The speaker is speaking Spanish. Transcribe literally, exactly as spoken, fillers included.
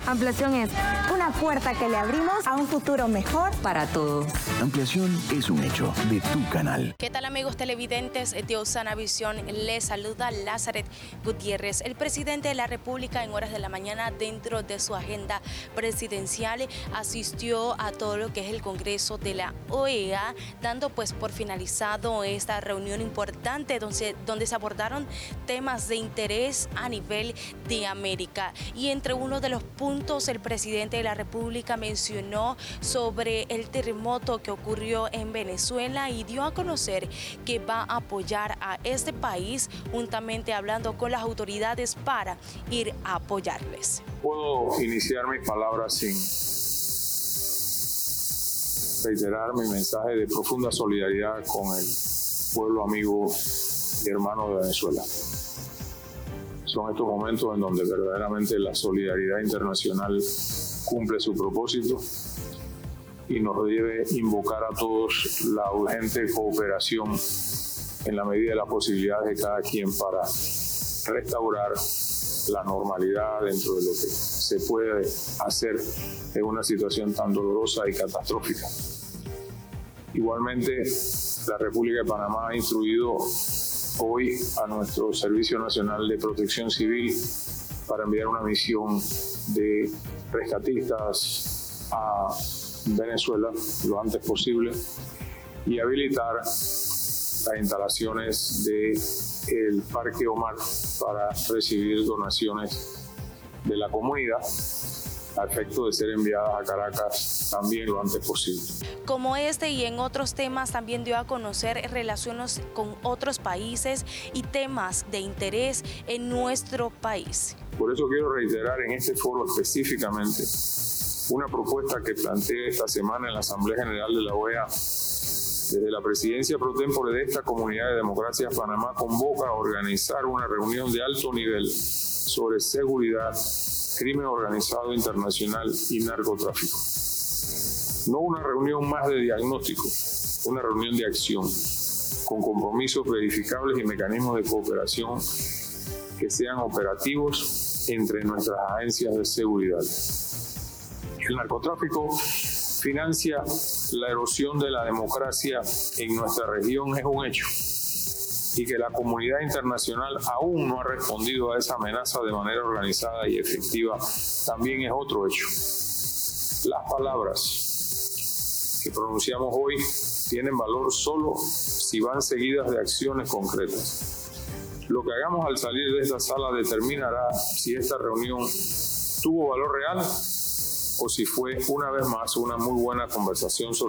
Ampliación es una puerta que le abrimos a un futuro mejor para todos. Ampliación es un hecho de tu canal. ¿Qué tal, amigos televidentes de Osana Visión? Les saluda Lázaret Gutiérrez. El presidente de la República, en horas de la mañana, dentro de su agenda presidencial, asistió a todo lo que es el Congreso de la O E A, dando pues por finalizado esta reunión importante donde, donde se abordaron temas de interés a nivel de América. Y entre uno de los puntos, el presidente de la República mencionó sobre el terremoto que ocurrió en Venezuela y dio a conocer que va a apoyar a este país, juntamente hablando con las autoridades para ir a apoyarles. Puedo iniciar mis palabras sin reiterar mi mensaje de profunda solidaridad con el pueblo amigo y hermano de Venezuela. Son estos momentos en donde verdaderamente la solidaridad internacional cumple su propósito y nos debe invocar a todos la urgente cooperación en la medida de las posibilidades de cada quien para restaurar la normalidad dentro de lo que se puede hacer en una situación tan dolorosa y catastrófica. Igualmente, la República de Panamá ha instruido hoy a nuestro Servicio Nacional de Protección Civil para enviar una misión de rescatistas a Venezuela lo antes posible y habilitar las instalaciones del Parque Omar para recibir donaciones de la comunidad a efecto de ser enviadas a Caracas también lo antes posible. Como este y en otros temas, también dio a conocer relaciones con otros países y temas de interés en nuestro país. Por eso quiero reiterar en este foro específicamente una propuesta que planteé esta semana en la Asamblea General de la O E A. Desde la presidencia pro tempore de esta Comunidad de Democracia, Panamá convoca a organizar una reunión de alto nivel sobre seguridad, crimen organizado internacional y narcotráfico. No una reunión más de diagnóstico, una reunión de acción, con compromisos verificables y mecanismos de cooperación que sean operativos entre nuestras agencias de seguridad. El narcotráfico financia la erosión de la democracia en nuestra región, es un hecho, y que la comunidad internacional aún no ha respondido a esa amenaza de manera organizada y efectiva también es otro hecho. Las palabras que pronunciamos hoy tienen valor solo si van seguidas de acciones concretas. Lo que hagamos al salir de esta sala determinará si esta reunión tuvo valor real o si fue una vez más una muy buena conversación sobre